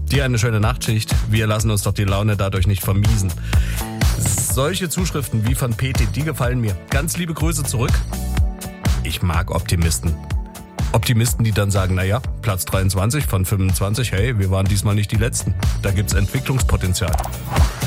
Dir eine schöne Nachtschicht. Wir lassen uns doch die Laune dadurch nicht vermiesen. Solche Zuschriften wie von Peti, die gefallen mir. Ganz liebe Grüße zurück. Ich mag Optimisten. Optimisten, die dann sagen, naja, Platz 23 von 25, hey, wir waren diesmal nicht die Letzten. Da gibt's Entwicklungspotenzial.